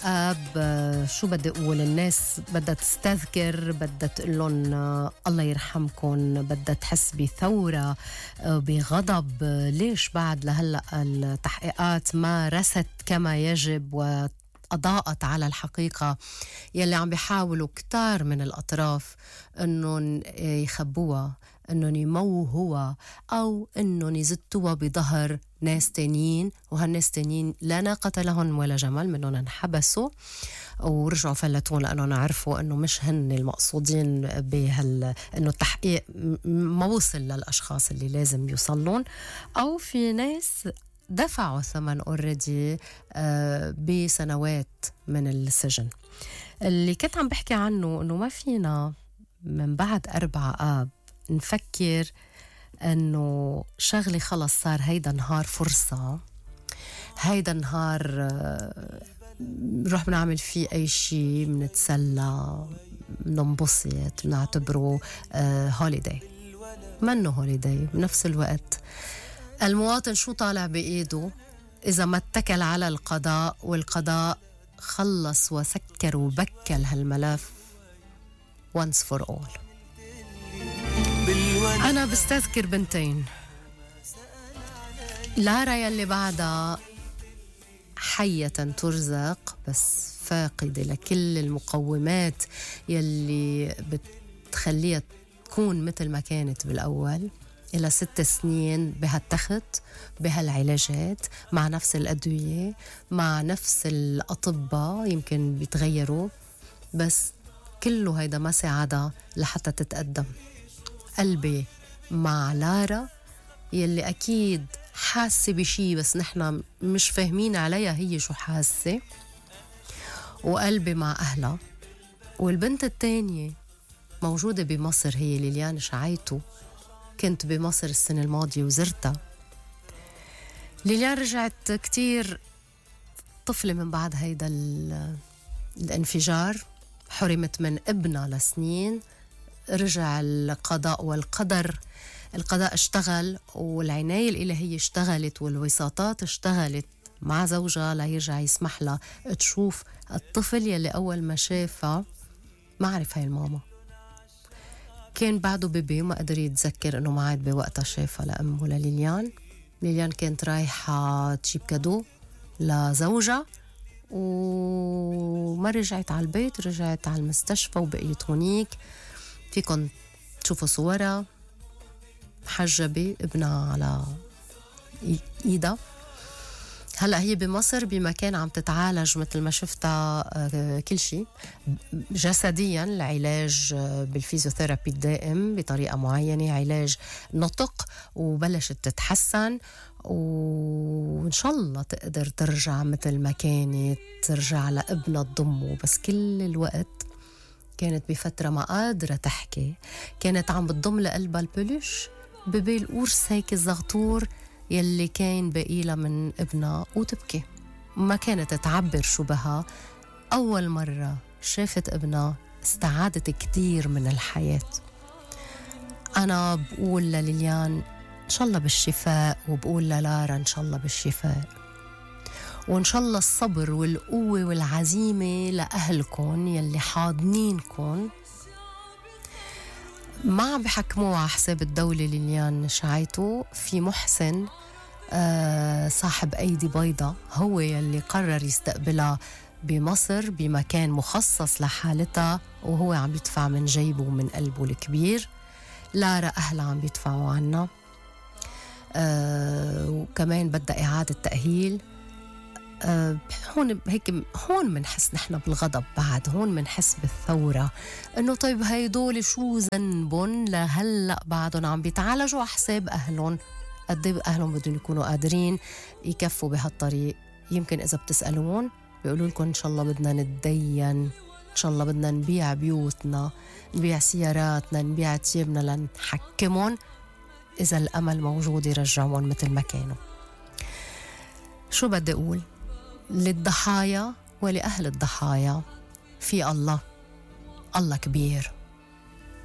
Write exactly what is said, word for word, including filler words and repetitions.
آب شو بدي أقول، الناس بدها تستذكر، بدها تقول لهم الله يرحمكم، بدها تحس بثورة بغضب. ليش بعد لهلأ التحقيقات ما رست كما يجب وأضاءت على الحقيقة يلي عم بيحاولوا كتار من الأطراف أنهم يخبوها، أنهم يموهوها أو أنهم يزتوها بظهر ناس تانيين، وهالناس تانيين لا ناقة لهم ولا جمل، منهم انحبسوا ورجعوا فلتون لأنهم عرفوا أنه مش هن المقصودين بهال، أنه التحقيق ما وصل للأشخاص اللي لازم يوصلون، أو في ناس دفعوا ثمن اوريدي بسنوات من السجن. اللي كنت عم بحكي عنه أنه ما فينا من بعد أربعة آب نفكر أنه شغلي خلص صار هيدا نهار فرصة، هيدا نهار نروح بنعمل فيه أي شيء، بنتسلى، بننبسط، بنعتبره هوليداي. منه هوليداي. بنفس الوقت المواطن شو طالع بإيده إذا ما اتكل على القضاء، والقضاء خلص وسكر وبكل هالملف once for all. أنا بستذكر بنتين، لارا يلي بعدها حية ترزق بس فاقدة لكل المقومات يلي بتخليها تكون مثل ما كانت بالأول، إلى ست سنين بهالتخت بهالعلاجات مع نفس الأدوية مع نفس الأطباء، يمكن بيتغيروا بس كله هيدا ما ساعدها لحتى تتقدم. قلبي مع لارا يلي أكيد حاسة بشي بس نحنا مش فاهمين عليها هي شو حاسة، وقلبي مع أهلها. والبنت التانية موجودة بمصر هي ليليان شعيتو، كنت بمصر السنة الماضية وزرتها. ليليان رجعت كتير طفلة من بعد هيدا الانفجار، حرمت من ابنها لسنين، رجع القضاء والقدر، القضاء اشتغل والعناية الإلهية اشتغلت والوساطات اشتغلت مع زوجها ليرجع يسمح لها تشوف الطفل يلي أول ما شافها ما عرف هاي الماما، كان بعده بيبي وما قدر يتذكر انه ما عاد بوقتها شافها لأمه لليليان. ليليان كانت رايحة تجيب كادو لزوجها وما رجعت على البيت، رجعت على المستشفى وبقيت هونيك. فيكن تشوفوا صورها محجبة، ابنها على ايدها. هلأ هي بمصر بمكان عم تتعالج مثل ما شفتها كل شيء جسديا، العلاج بالفيزيوثيرابي الدائم بطريقة معينة، علاج نطق، وبلشت تتحسن وإن شاء الله تقدر ترجع مثل ما كانت، ترجع لابنها تضمه. بس كل الوقت كانت بفترة ما قادرة تحكي، كانت عم بتضم لقلبها البلوش بيبي القرص هيك الزغطور يلي كان بقيلها من ابنها وتبكي، ما كانت تعبر شو بها. أول مرة شافت ابنها استعادت كتير من الحياة. أنا بقول لليليان إن شاء الله بالشفاء، وبقول للارا إن شاء الله بالشفاء، وإن شاء الله الصبر والقوة والعزيمة لأهلكم يلي حاضنينكم. ما عم بحكموها على حساب الدولة. ليليان شعيتو في محسن آه صاحب أيدي بيضة هو يلي قرر يستقبلها بمصر بمكان مخصص لحالتها، وهو عم يدفع من جيبه ومن قلبه الكبير. لارا أهلها عم بيدفعوا عنها آه، وكمان بدها إعادة تأهيل. أه هون هيك هون منحس نحن بالغضب، بعد هون منحس بالثورة، انه طيب هيدول شو ذنبهم لهلا بعدهم عم بيتعالجوا على حساب اهلهم؟ قد ايه اهلهم بدهم يكونوا قادرين يكفوا بهالطريق؟ يمكن اذا بتسالون بيقولوا لكم ان شاء الله بدنا نتدين، ان شاء الله بدنا نبيع بيوتنا، نبيع سياراتنا، نبيع تيابنا لنحكمهم، اذا الامل موجود يرجعون مثل ما كانوا. شو بدي اقول؟ للضحايا ولأهل الضحايا في الله، الله كبير